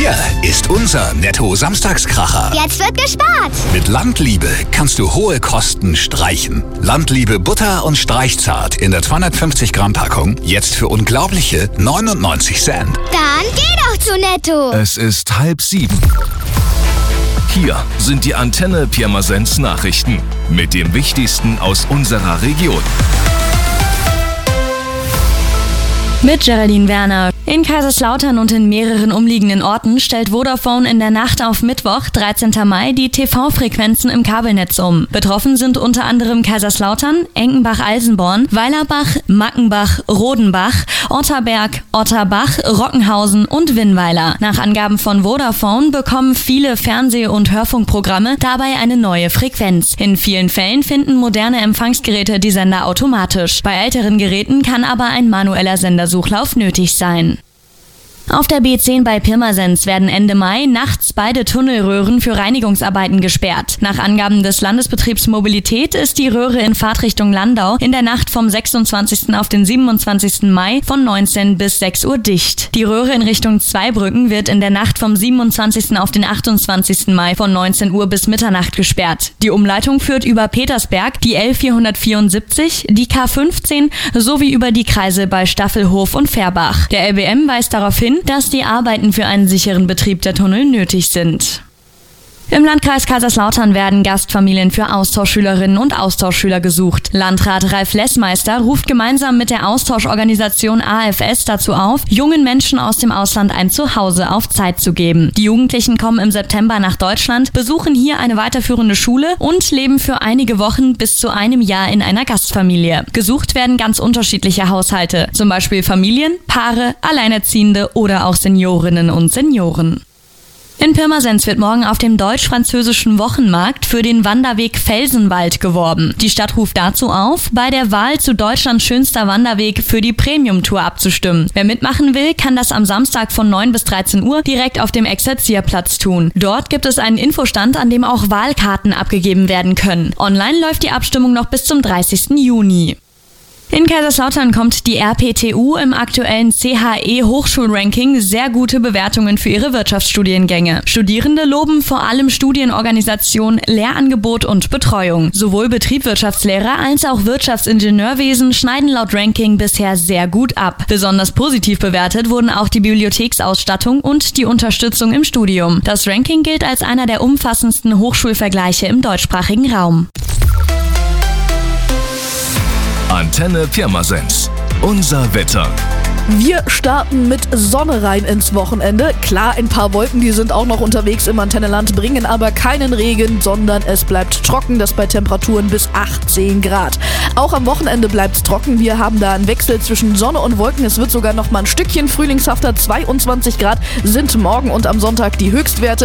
Hier ist unser Netto-Samstagskracher. Jetzt wird gespart. Mit Landliebe kannst du hohe Kosten streichen. Landliebe Butter und Streichzart in der 250 Gramm Packung. Jetzt für unglaubliche 99 Cent. Dann geh doch zu Netto. Es ist 6:30. Hier sind die Antenne Pirmasens Nachrichten mit dem Wichtigsten aus unserer Region. Mit Geraldine Werner. In Kaiserslautern und in mehreren umliegenden Orten stellt Vodafone in der Nacht auf Mittwoch, 13. Mai, die TV-Frequenzen im Kabelnetz um. Betroffen sind unter anderem Kaiserslautern, Enkenbach-Alsenborn, Weilerbach, Mackenbach, Rodenbach, Otterberg, Otterbach, Rockenhausen und Winnweiler. Nach Angaben von Vodafone bekommen viele Fernseh- und Hörfunkprogramme dabei eine neue Frequenz. In vielen Fällen finden moderne Empfangsgeräte die Sender automatisch. Bei älteren Geräten kann aber ein manueller Sendersuchlauf nötig sein. Auf der B10 bei Pirmasens werden Ende Mai nachts beide Tunnelröhren für Reinigungsarbeiten gesperrt. Nach Angaben des Landesbetriebs Mobilität ist die Röhre in Fahrtrichtung Landau in der Nacht vom 26. auf den 27. Mai von 19 bis 6 Uhr dicht. Die Röhre in Richtung Zweibrücken wird in der Nacht vom 27. auf den 28. Mai von 19 Uhr bis Mitternacht gesperrt. Die Umleitung führt über Petersberg, die L474, die K15 sowie über die Kreise bei Staffelhof und Fährbach. Der LBM weist darauf hin, dass die Arbeiten für einen sicheren Betrieb der Tunnel nötig sind. Im Landkreis Kaiserslautern werden Gastfamilien für Austauschschülerinnen und Austauschschüler gesucht. Landrat Ralf Lessmeister ruft gemeinsam mit der Austauschorganisation AFS dazu auf, jungen Menschen aus dem Ausland ein Zuhause auf Zeit zu geben. Die Jugendlichen kommen im September nach Deutschland, besuchen hier eine weiterführende Schule und leben für einige Wochen bis zu einem Jahr in einer Gastfamilie. Gesucht werden ganz unterschiedliche Haushalte, zum Beispiel Familien, Paare, Alleinerziehende oder auch Seniorinnen und Senioren. In Pirmasens wird morgen auf dem deutsch-französischen Wochenmarkt für den Wanderweg Felsenwald geworben. Die Stadt ruft dazu auf, bei der Wahl zu Deutschlands schönster Wanderweg für die Premium-Tour abzustimmen. Wer mitmachen will, kann das am Samstag von 9 bis 13 Uhr direkt auf dem Exerzierplatz tun. Dort gibt es einen Infostand, an dem auch Wahlkarten abgegeben werden können. Online läuft die Abstimmung noch bis zum 30. Juni. In Kaiserslautern kommt die RPTU im aktuellen CHE-Hochschulranking sehr gute Bewertungen für ihre Wirtschaftsstudiengänge. Studierende loben vor allem Studienorganisation, Lehrangebot und Betreuung. Sowohl Betriebswirtschaftslehrer als auch Wirtschaftsingenieurwesen schneiden laut Ranking bisher sehr gut ab. Besonders positiv bewertet wurden auch die Bibliotheksausstattung und die Unterstützung im Studium. Das Ranking gilt als einer der umfassendsten Hochschulvergleiche im deutschsprachigen Raum. Antenne Pirmasens. Unser Wetter. Wir starten mit Sonne rein ins Wochenende. Klar, ein paar Wolken, die sind auch noch unterwegs im Antenneland, bringen aber keinen Regen, sondern es bleibt trocken, das bei Temperaturen bis 18 Grad. Auch am Wochenende bleibt es trocken. Wir haben da einen Wechsel zwischen Sonne und Wolken. Es wird sogar noch mal ein Stückchen frühlingshafter. 22 Grad sind morgen und am Sonntag die Höchstwerte.